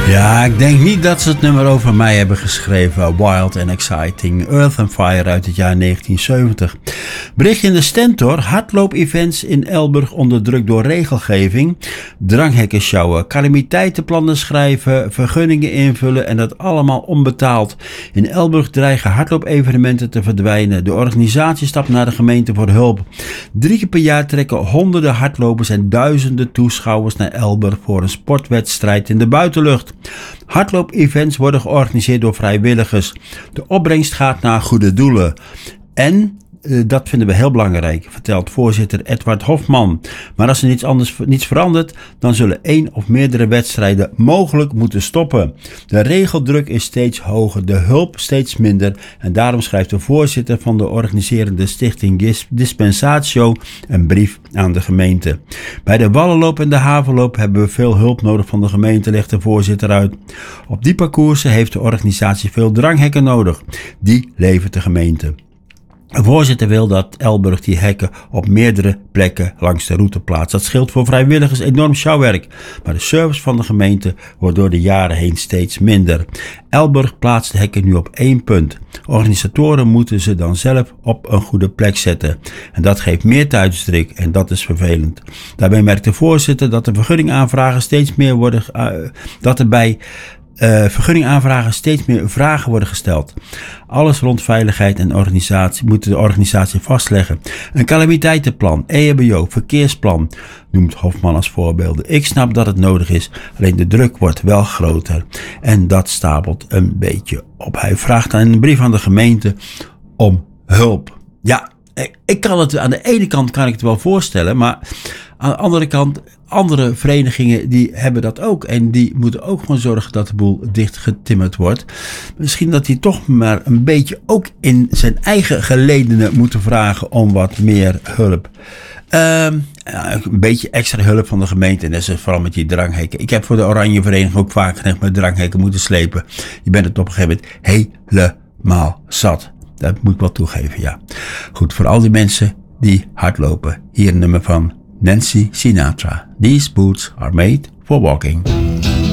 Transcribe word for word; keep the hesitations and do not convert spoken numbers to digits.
Ja, ik denk niet dat ze het nummer over mij hebben geschreven. Wild and Exciting, Earth and Fire uit het jaar negentien zeventig. Bericht in de Stentor, hardloop-events in Elburg onder druk door regelgeving. Dranghekken sjouwen, calamiteitenplannen schrijven, vergunningen invullen en dat allemaal onbetaald. In Elburg dreigen hardloop-evenementen te verdwijnen. De organisatie stapt naar de gemeente voor hulp. Drie keer per jaar trekken honderden hardlopers en duizenden toeschouwers naar Elburg voor een sportwedstrijd in de buitenlucht. Hardloop-events worden georganiseerd door vrijwilligers. De opbrengst gaat naar goede doelen. En uh, dat vinden we heel belangrijk, vertelt voorzitter Edward Hofman. Maar als er niets anders niets verandert, dan zullen één of meerdere wedstrijden mogelijk moeten stoppen. De regeldruk is steeds hoger, de hulp steeds minder. En daarom schrijft de voorzitter van de organiserende stichting Dispensatio een brief aan de gemeente. Bij de Wallenloop en de Havenloop hebben we veel hulp nodig van de gemeente, legt de voorzitter uit. Op die parcoursen heeft de organisatie veel dranghekken nodig. Die levert de gemeente. De voorzitter wil dat Elburg die hekken op meerdere plekken langs de route plaatst. Dat scheelt voor vrijwilligers enorm sjouwwerk. Maar de service van de gemeente wordt door de jaren heen steeds minder. Elburg plaatst de hekken nu op één punt. Organisatoren moeten ze dan zelf op een goede plek zetten. En dat geeft meer tijdsdruk en dat is vervelend. Daarbij merkt de voorzitter dat de vergunningaanvragen steeds meer worden, uh, dat er bij Uh, vergunningaanvragen steeds meer vragen worden gesteld. Alles rond veiligheid en organisatie moet de organisatie vastleggen. Een calamiteitenplan, E H B O, verkeersplan, noemt Hofman als voorbeelden. Ik snap dat het nodig is, alleen de druk wordt wel groter. En dat stapelt een beetje op. Hij vraagt aan een brief aan de gemeente om hulp. Ja, ik kan het, aan de ene kant kan ik het wel voorstellen, maar aan de andere kant, andere verenigingen die hebben dat ook. En die moeten ook gewoon zorgen dat de boel dichtgetimmerd wordt. Misschien dat hij toch maar een beetje ook in zijn eigen geledenen moeten vragen om wat meer hulp. Um, ja, een beetje extra hulp van de gemeente. En dat is vooral met die dranghekken. Ik heb voor de Oranje Vereniging ook vaak gezegd met dranghekken moeten slepen. Je bent het op een gegeven moment helemaal zat. Dat moet ik wel toegeven, ja. Goed, voor al die mensen die hardlopen. Hier een nummer van Nancy Sinatra. These boots are made for walking.